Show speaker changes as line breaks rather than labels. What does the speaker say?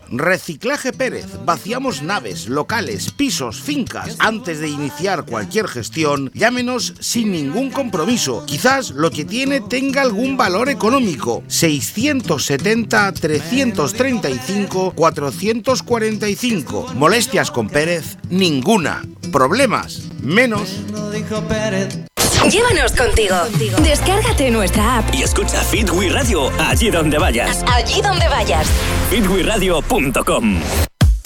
Reciclaje Pérez. Vaciamos naves, locales, pisos, fincas. Antes de iniciar cualquier gestión, llámenos sin ningún compromiso. Quizás lo que tiene tenga algún valor económico. 670-335-445. Molestias con Pérez, ninguna. Problemas, menos.
Llévanos contigo. Descárgate nuestra app
y escucha Fit We Radio allí donde vayas.
Allí donde vayas.
fitweradio.com